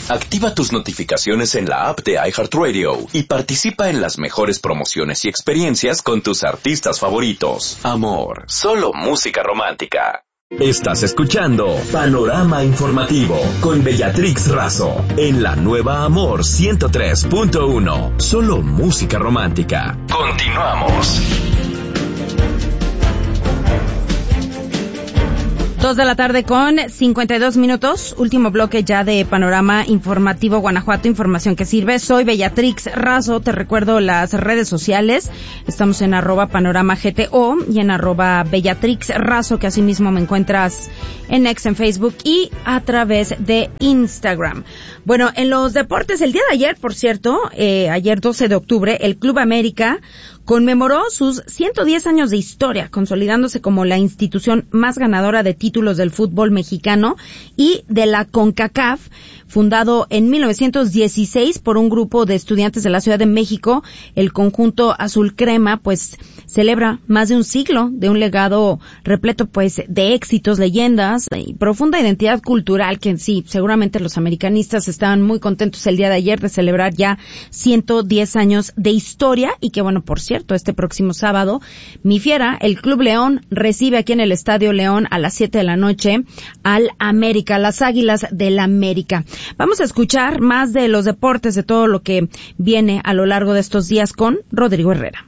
Activa tus notificaciones en la app de iHeartRadio y participa en las mejores promociones y experiencias con tus artistas favoritos. Amor, solo música romántica. Estás escuchando Panorama Informativo con Bellatrix Razo en la nueva Amor 103.1. Solo música romántica. Continuamos. 2 de la tarde con 52 minutos, último bloque ya de Panorama Informativo Guanajuato, información que sirve. Soy Bellatrix Razo, te recuerdo las redes sociales, estamos en @panoramagto y en @Bellatrix Razo, que asimismo me encuentras en X, en Facebook y a través de Instagram. Bueno, en los deportes, el día de ayer, por cierto, ayer 12 de octubre, el Club América conmemoró sus 110 años de historia, consolidándose como la institución más ganadora de títulos del fútbol mexicano y de la CONCACAF, fundado en 1916 por un grupo de estudiantes de la Ciudad de México. El conjunto azul crema pues celebra más de un siglo de un legado repleto pues de éxitos, leyendas y profunda identidad cultural, que sí, seguramente los americanistas estaban muy contentos el día de ayer de celebrar ya 110 años de historia. Y que bueno, por cierto, este próximo sábado, mi fiera, el Club León, recibe aquí en el Estadio León a las 7 de la noche al América, las Águilas del América. Vamos a escuchar más de los deportes, de todo lo que viene a lo largo de estos días con Rodrigo Herrera.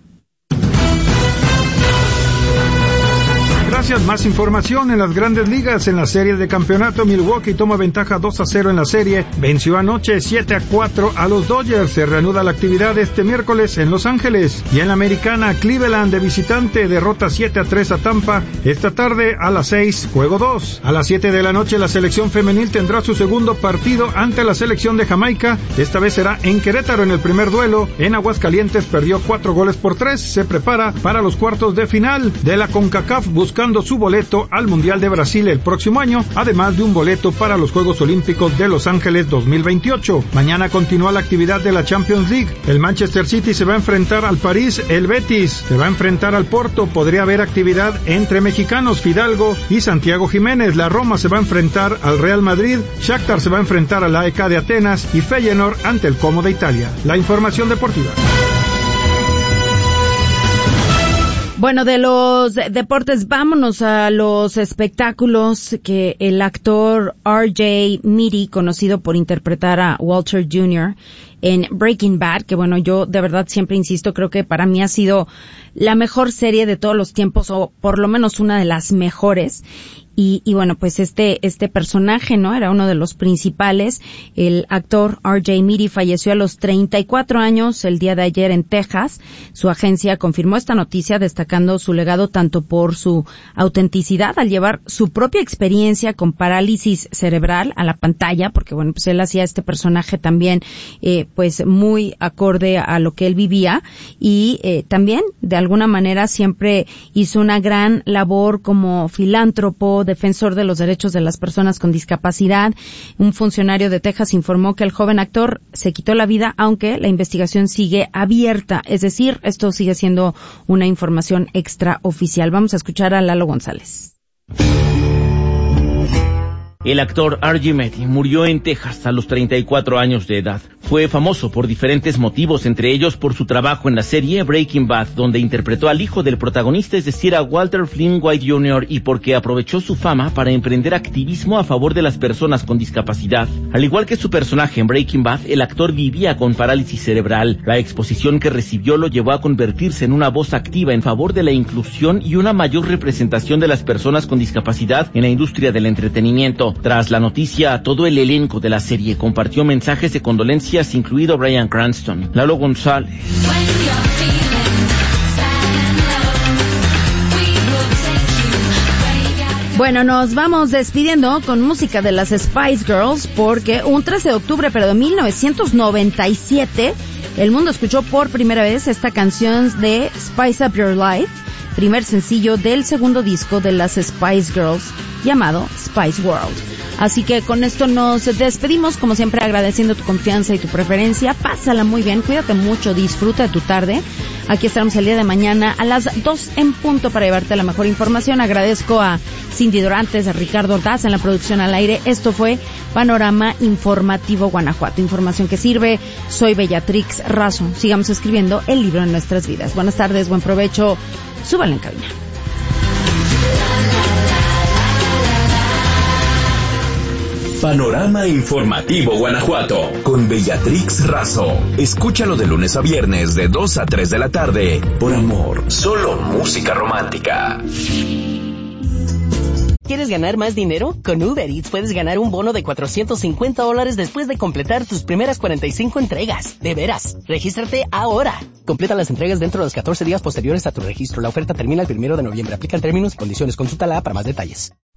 Gracias. Más información en las grandes ligas. En la serie de campeonato, Milwaukee toma ventaja 2-0 en la serie. Venció anoche 7-4 a los Dodgers. Se reanuda la actividad este miércoles en Los Ángeles. Y en la americana, Cleveland de visitante derrota 7-3 a Tampa. Esta tarde a las 6, juego 2. A las 7 de la noche, la selección femenil tendrá su segundo partido ante la selección de Jamaica. Esta vez será en Querétaro en el primer duelo. En Aguascalientes perdió 4-3. Se prepara para los cuartos de final de la CONCACAF, buscando su boleto al Mundial de Brasil el próximo año, además de un boleto para los Juegos Olímpicos de Los Ángeles 2028. Mañana continúa la actividad de la Champions League. El Manchester City se va a enfrentar al París, el Betis se va a enfrentar al Porto. Podría haber actividad entre mexicanos, Fidalgo y Santiago Jiménez. La Roma se va a enfrentar al Real Madrid, Shakhtar se va a enfrentar al AEK de Atenas y Feyenoord ante el Como de Italia. La información deportiva. Bueno, de los deportes, vámonos a los espectáculos. Que el actor R.J. Meaty, conocido por interpretar a Walter Jr. en Breaking Bad, que bueno, yo de verdad siempre insisto, creo que para mí ha sido la mejor serie de todos los tiempos, o por lo menos una de las mejores. Y bueno, pues este personaje, ¿no? Era uno de los principales. El actor R.J. Meaty falleció a los 34 años el día de ayer en Texas. Su agencia confirmó esta noticia, destacando su legado tanto por su autenticidad al llevar su propia experiencia con parálisis cerebral a la pantalla, porque bueno, pues él hacía este personaje también, pues muy acorde a lo que él vivía, y también de alguna manera siempre hizo una gran labor como filántropo, defensor de los derechos de las personas con discapacidad. Un funcionario de Texas informó que el joven actor se quitó la vida, aunque la investigación sigue abierta. Es decir, esto sigue siendo una información extraoficial. Vamos a escuchar a Lalo González. El actor R.J. Meaty murió en Texas a los 34 años de edad. Fue famoso por diferentes motivos, entre ellos por su trabajo en la serie Breaking Bad, donde interpretó al hijo del protagonista, es decir, a Walter Flynn White Jr., y porque aprovechó su fama para emprender activismo a favor de las personas con discapacidad. Al igual que su personaje en Breaking Bad, el actor vivía con parálisis cerebral. La exposición que recibió lo llevó a convertirse en una voz activa en favor de la inclusión y una mayor representación de las personas con discapacidad en la industria del entretenimiento. Tras la noticia, todo el elenco de la serie compartió mensajes de condolencias, incluido Bryan Cranston. Lalo González. Bueno, nos vamos despidiendo con música de las Spice Girls, porque un 13 de octubre, pero de 1997, el mundo escuchó por primera vez esta canción de Spice Up Your Life, primer sencillo del segundo disco de las Spice Girls, llamado Spice World. Así que con esto nos despedimos, como siempre agradeciendo tu confianza y tu preferencia. Pásala muy bien, cuídate mucho, disfruta de tu tarde. Aquí estaremos el día de mañana a las 2 en punto para llevarte la mejor información. Agradezco a Cindy Dorantes, a Ricardo Ordaz en la producción al aire. Esto fue Panorama Informativo Guanajuato. Información que sirve. Soy Bellatrix Razo. Sigamos escribiendo el libro en nuestras vidas. Buenas tardes, buen provecho. Súbanle en cabina. Panorama Informativo Guanajuato con Bellatrix Razo. Escúchalo de lunes a viernes de 2 a 3 de la tarde. Por Amor, solo música romántica. ¿Quieres ganar más dinero? Con Uber Eats puedes ganar un bono de $450 después de completar tus primeras 45 entregas. De veras, regístrate ahora. Completa las entregas dentro de los 14 días posteriores a tu registro. La oferta termina el 1 de noviembre. Aplican términos y condiciones. Consulta la app para más detalles.